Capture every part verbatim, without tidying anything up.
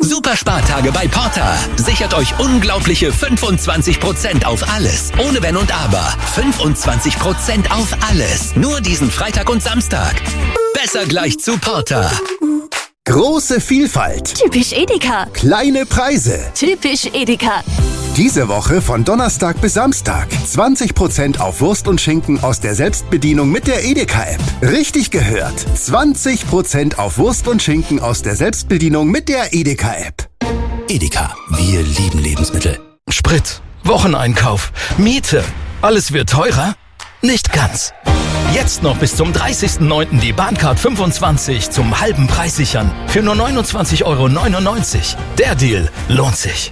Super Spartage bei Porter. Sichert euch unglaubliche fünfundzwanzig Prozent auf alles. Ohne Wenn und Aber. fünfundzwanzig Prozent auf alles. Nur diesen Freitag und Samstag. Besser gleich zu Porter. Große Vielfalt. Typisch Edeka. Kleine Preise. Typisch Edeka. Diese Woche von Donnerstag bis Samstag. zwanzig Prozent auf Wurst und Schinken aus der Selbstbedienung mit der Edeka-App. Richtig gehört. zwanzig Prozent auf Wurst und Schinken aus der Selbstbedienung mit der Edeka-App. Edeka. Wir lieben Lebensmittel. Sprit, Wocheneinkauf, Miete. Alles wird teurer? Nicht ganz. Jetzt noch bis zum dreißigsten neunten die Bahncard fünfundzwanzig zum halben Preis sichern. Für nur neunundzwanzig Euro neunundneunzig. Der Deal lohnt sich.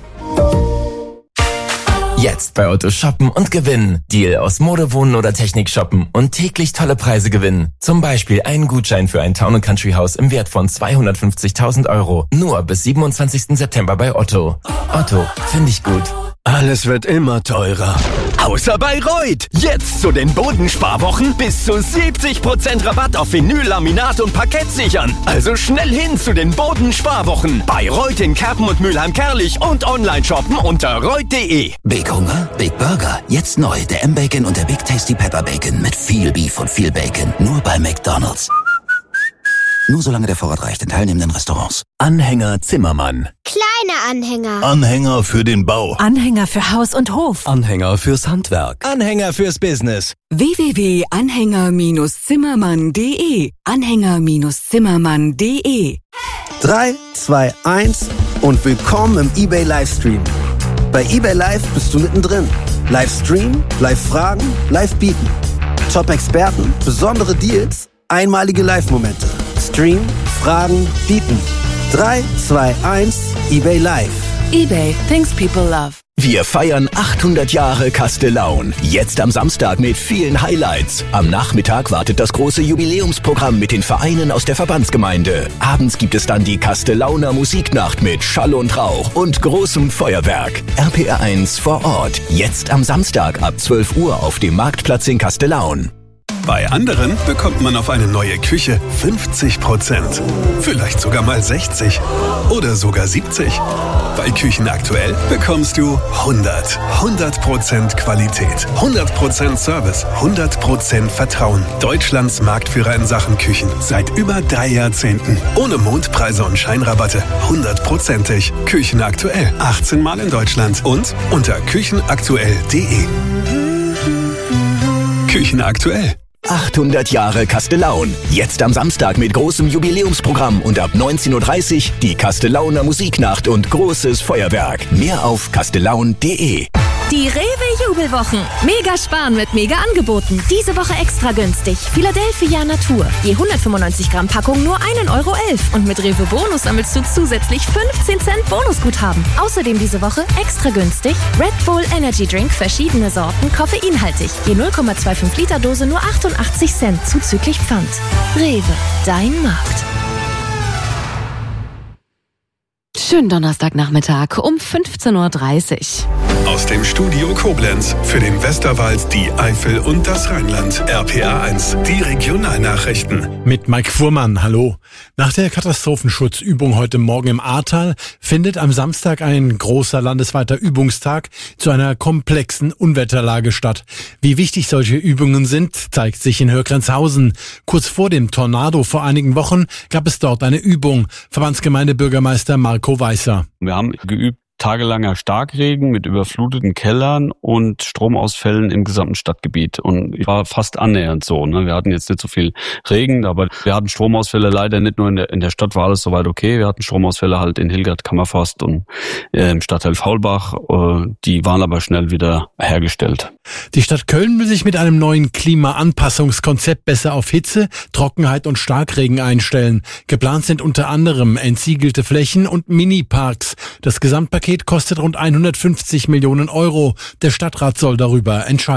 Jetzt bei Otto shoppen und gewinnen. Deal aus Mode, Wohnen oder Technik shoppen und täglich tolle Preise gewinnen. Zum Beispiel einen Gutschein für ein Town- und Country-Haus im Wert von zweihundertfünfzigtausend Euro. Nur bis siebenundzwanzigsten September bei Otto. Otto, finde ich gut. Alles wird immer teurer. Außer bei Reut. Jetzt zu den Bodensparwochen bis zu siebzig Prozent Rabatt auf Vinyl, Laminat und Parkett sichern. Also schnell hin zu den Bodensparwochen. Bei Reut in Kerpen und Mülheim-Kerlich und online shoppen unter reut punkt de. Big Hunger, Big Burger. Jetzt neu der M-Bacon und der Big Tasty Pepper Bacon mit viel Beef und viel Bacon. Nur bei McDonald's. Nur solange der Vorrat reicht in teilnehmenden Restaurants. Anhänger Zimmermann. Kleine Anhänger. Anhänger für den Bau. Anhänger für Haus und Hof. Anhänger fürs Handwerk. Anhänger fürs Business. w w w punkt anhänger Zimmermann punkt de. Anhänger Zimmermann punkt de. drei, zwei, eins und willkommen im eBay Livestream. Bei eBay Live bist du mittendrin. Livestream, Live-Fragen, Live-Bieten. Top-Experten, besondere Deals, einmalige Live-Momente. Stream, Fragen, Bieten. drei, zwei, eins, eBay Live. eBay, things people love. Wir feiern achthundert Jahre Castellaun. Jetzt am Samstag mit vielen Highlights. Am Nachmittag wartet das große Jubiläumsprogramm mit den Vereinen aus der Verbandsgemeinde. Abends gibt es dann die Castellauner Musiknacht mit Schall und Rauch und großem Feuerwerk. R P R eins vor Ort. Jetzt am Samstag ab zwölf Uhr auf dem Marktplatz in Castellaun. Bei anderen bekommt man auf eine neue Küche fünfzig Prozent. Vielleicht sogar mal sechzig oder sogar siebzig. Bei Küchen aktuell bekommst du hundert. hundert Prozent Qualität, hundert Prozent Service, hundert Prozent Vertrauen. Deutschlands Marktführer in Sachen Küchen seit über drei Jahrzehnten. Ohne Mondpreise und Scheinrabatte. hundertprozentig. Küchen aktuell. achtzehn Mal in Deutschland und unter küchenaktuell punkt de. Küchen aktuell. achthundert Jahre Castellaun. Jetzt am Samstag mit großem Jubiläumsprogramm und ab neunzehn Uhr dreißig die Castellauner Musiknacht und großes Feuerwerk. Mehr auf castellaun punkt de. Die Rewe-Jubelwochen. Mega sparen mit Mega-Angeboten. Diese Woche extra günstig. Philadelphia Natur. Je hundertfünfundneunzig Gramm Packung nur ein Euro elf. Und mit Rewe Bonus sammelst du zusätzlich fünfzehn Cent Bonusguthaben. Außerdem diese Woche extra günstig Red Bull Energy Drink, verschiedene Sorten, koffeinhaltig. Je null Komma fünfundzwanzig Liter Dose nur achtundachtzig Cent zuzüglich Pfand. Rewe, dein Markt. Schönen Donnerstagnachmittag um fünfzehn Uhr dreißig. Aus dem Studio Koblenz für den Westerwald, die Eifel und das Rheinland. R P R eins, die Regionalnachrichten. Mit Mike Fuhrmann, hallo. Nach der Katastrophenschutzübung heute Morgen im Ahrtal findet am Samstag ein großer landesweiter Übungstag zu einer komplexen Unwetterlage statt. Wie wichtig solche Übungen sind, zeigt sich in Högrenzhausen. Kurz vor dem Tornado vor einigen Wochen gab es dort eine Übung. Verbandsgemeindebürgermeister Marco Weißer. Wir haben geübt, tagelanger Starkregen mit überfluteten Kellern und Stromausfällen im gesamten Stadtgebiet. Und ich war fast annähernd so. Ne? Wir hatten jetzt nicht so viel Regen, aber wir hatten Stromausfälle leider nicht nur in der, in der Stadt, war alles soweit okay. Wir hatten Stromausfälle halt in Hilgert, Kammerforst und äh, im Stadtteil Faulbach. Äh, die waren aber schnell wieder hergestellt. Die Stadt Köln will sich mit einem neuen Klimaanpassungskonzept besser auf Hitze, Trockenheit und Starkregen einstellen. Geplant sind unter anderem entsiegelte Flächen und Miniparks. Das Gesamtpaket kostet rund hundertfünfzig Millionen Euro. Der Stadtrat soll darüber entscheiden.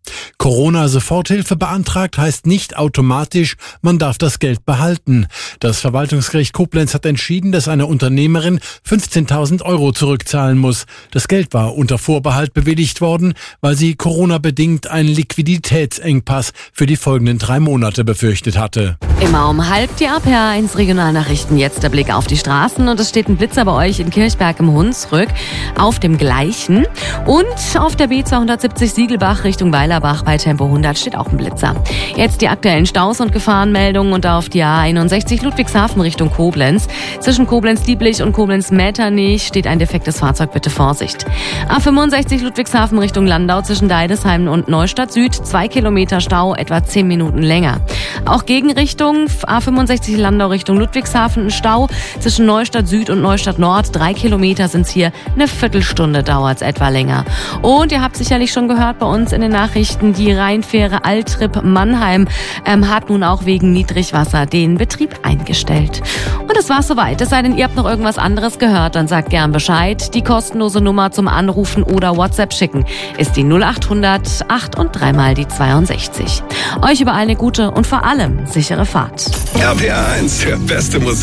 Corona-Soforthilfe beantragt heißt nicht automatisch, man darf das Geld behalten. Das Verwaltungsgericht Koblenz hat entschieden, dass eine Unternehmerin fünfzehntausend Euro zurückzahlen muss. Das Geld war unter Vorbehalt bewilligt worden, weil sie Corona-bedingt einen Liquiditätsengpass für die folgenden drei Monate befürchtet hatte. Immer um halb die A P R eins Regionalnachrichten. Jetzt der Blick auf die Straßen und es steht ein Blitzer bei euch in Kirchberg im Hunsrück auf dem gleichen. Und auf der B zweihundertsiebzig Siegelbach Richtung Weilerbach bei Tempo hundert steht auch ein Blitzer. Jetzt die aktuellen Staus und Gefahrenmeldungen und auf die A einundsechzig Ludwigshafen Richtung Koblenz. Zwischen Koblenz-Dieblich und Koblenz-Metternich steht ein defektes Fahrzeug, bitte Vorsicht. A fünfundsechzig Ludwigshafen Richtung Landau zwischen Deidesheim und Neustadt Süd, zwei Kilometer Stau, etwa zehn Minuten länger. Auch Gegenrichtung A fünfundsechzig Landau Richtung Ludwigshafen ein Stau. Zwischen Neustadt Süd und Neustadt Nord, drei Kilometer sind's hier, eine Viertelstunde dauert's etwa länger. Und ihr habt sicherlich schon gehört bei uns in den Nachrichten, die Rheinfähre Altrip Mannheim ähm, hat nun auch wegen Niedrigwasser den Betrieb eingestellt. Und das war's soweit. Es sei denn, ihr habt noch irgendwas anderes gehört, dann sagt gern Bescheid. Die kostenlose Nummer zum Anrufen oder WhatsApp schicken ist die null achthundert acht und dreimal die zweiundsechzig. Euch überall eine gute und vor allem sichere Fahrt. R P R eins, der beste Musik.